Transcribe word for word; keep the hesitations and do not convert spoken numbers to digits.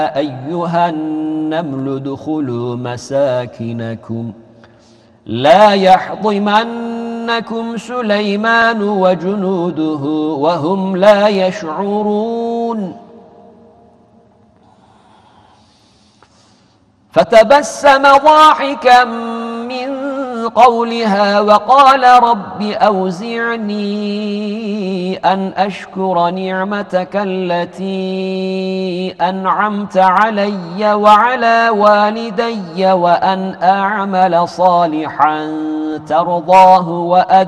أيها النمل ادخلوا مساكنكم لا يحطمنكم سليمان وجنوده وهم لا يشعرون فتبسم ضاحكا من قولها وقال رب أوزعني أن أشكر نعمتك التي أنعمت علي وعلى والدي وأن أعمل صالحا ترضاه وأدعو